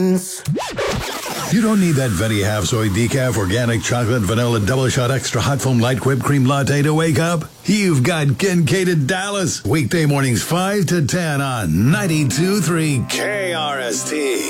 You don't need that Venti half soy decaf organic chocolate vanilla double shot extra hot foam light whipped cream latte to wake up. You've got Kincaid Dallas. Weekday mornings 5 to 10 on 92.3 KRST.